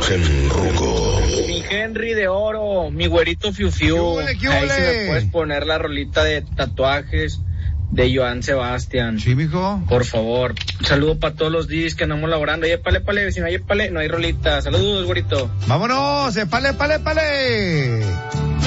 Imagen Ruco. Mi Henry de oro, mi güerito Fiu Fiu. Ahí sí me puedes poner la rolita de tatuajes de Joan Sebastián. Sí, mijo. Por favor. Un saludo para todos los DJs que andamos laborando. Épale, si no hay épale, no hay rolita. Saludos, güerito. Vámonos, épale.